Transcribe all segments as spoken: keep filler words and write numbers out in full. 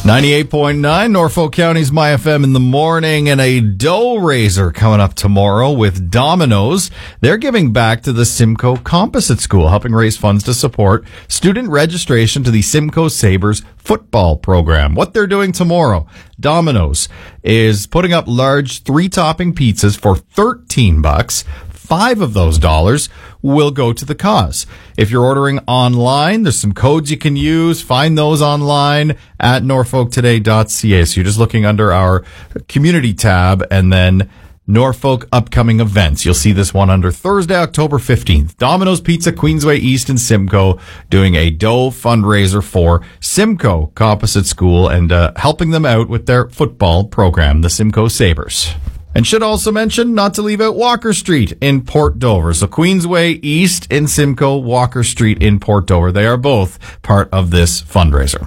ninety-eight point nine, Norfolk County's My F M in the morning, and a dough raiser coming up tomorrow with Domino's. They're giving back to the Simcoe Composite School, helping raise funds to support student registration to the Simcoe Sabres football program. What they're doing tomorrow, Domino's is putting up large three-topping pizzas for thirteen bucks. Five of those dollars will go to the cause. If you're ordering online, there's some codes you can use. Find those online at norfolk today dot c a. So you're just looking under our community tab and then Norfolk upcoming events. You'll see this one under Thursday, October fifteenth. Domino's Pizza, Queensway East in Simcoe, doing a dough fundraiser for Simcoe Composite School and uh, helping them out with their football program, the Simcoe Sabres. And should also mention not to leave out Walker Street in Port Dover. So Queensway East in Simcoe, Walker Street in Port Dover. They are both part of this fundraiser.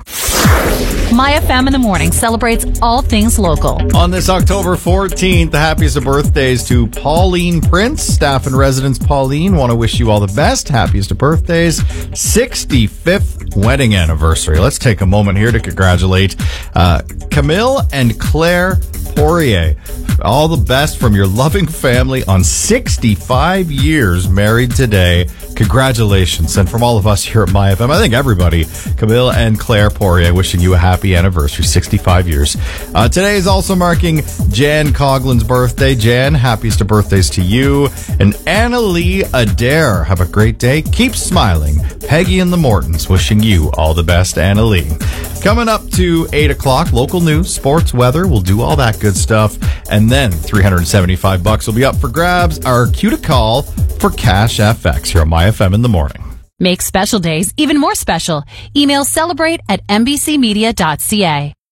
My F M in the morning celebrates all things local. On this October fourteenth, the happiest of birthdays to Pauline Prince. Staff and residents, Pauline, want to wish you all the best. Happiest of birthdays. sixty-fifth wedding anniversary. Let's take a moment here to congratulate uh, Camille and Claire Poirier. All the best from your loving family on sixty-five years married today. Congratulations. And from all of us here at My F M, I think everybody, Camille and Claire Poirier, wishing you a happy anniversary, sixty-five years. Uh, today is also marking Jan Coughlin's birthday. Jan, happiest of birthdays to you. And Anna Lee Adair, have a great day. Keep smiling. Peggy and the Mortons, wishing you all the best, Anna Lee. Coming up to eight o'clock, local news, sports, weather, we'll do all that good stuff. And then three hundred seventy-five bucks will be up for grabs. Our cue to call for Cash F X here on My F M in the morning. Make special days even more special. Email celebrate at n b c media dot c a.